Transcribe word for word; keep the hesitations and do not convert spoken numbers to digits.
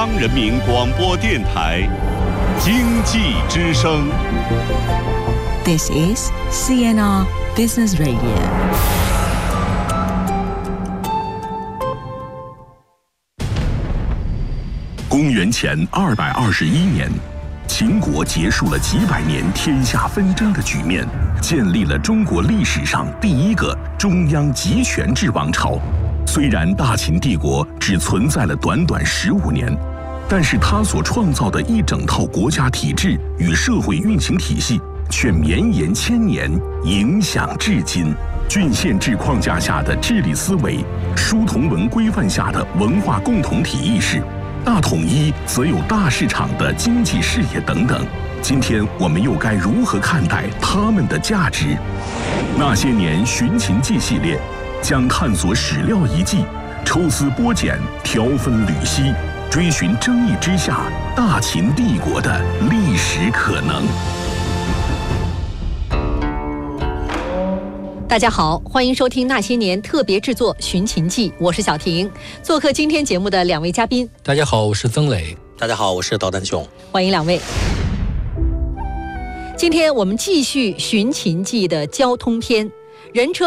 央人民广播电台经济之声。 This is C N R Business Radio。 公元前二百二十一年，秦国结束了几百年天下纷争的局面，建立了中国历史上第一个中央集权制王朝。虽然大秦帝国只存在了短短十五年，但是它所创造的一整套国家体制与社会运行体系却绵延千年，影响至今。郡县制框架下的治理思维，书同文规范下的文化共同体意识，大统一则有大市场的经济视野等等。今天我们又该如何看待它们的价值？那些年寻秦记系列将探索史料遗迹，抽丝剥茧，挑分缕析，追寻争议之下大秦帝国的历史可能。 大家好，欢迎收听那些年特别制作《寻秦记》，我是小婷。做客今天节目的两位嘉宾， 大家好，我是曾磊。 大家好，我是导弹熊。 欢迎两位。今天我们继续《寻秦记》的交通篇，人车